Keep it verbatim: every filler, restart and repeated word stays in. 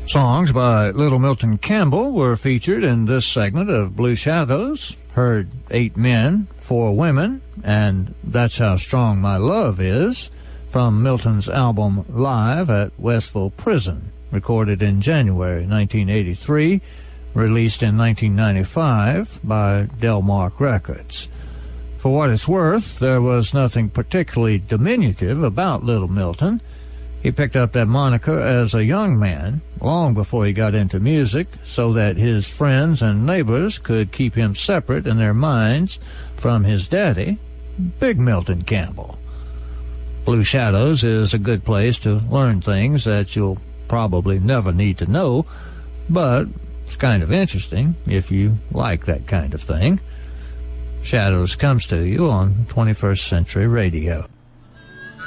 Songs by Little Milton Campbell were featured in this segment of Blue Shadows. Heard Eight Men, Four Women, and That's How Strong My Love Is, from Milton's album Live at Westville Prison, recorded in January nineteen eighty-three, released in nineteen ninety-five by Delmark Records. For what it's worth, there was nothing particularly diminutive about Little Milton. He picked up that moniker as a young man, long before he got into music, so that his friends and neighbors could keep him separate in their minds from his daddy, Big Milton Campbell. Blue Shadows is a good place to learn things that you'll probably never need to know, but it's kind of interesting if you like that kind of thing. Shadows comes to you on twenty-first Century Radio.